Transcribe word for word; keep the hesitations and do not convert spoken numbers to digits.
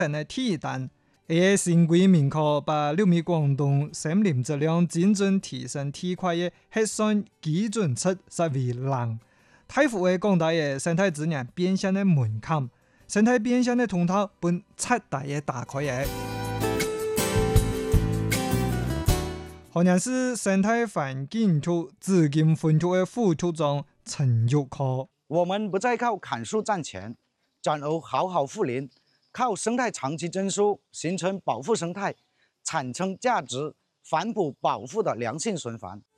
嘅提單，喺新規明確把六米廣東森林質量精準提升體塊嘅核算基準值設為零，大幅嘅降低嘅生態資源變現嘅門檻，生態變現嘅通道本徹底嘅打開嘅。河南市生態環境處資金分處嘅副處長陳玉科， 我們不再靠砍樹賺錢，轉而好好護林，靠生態長期增收，形成保護生態、產生價值、反哺保護的良性循環。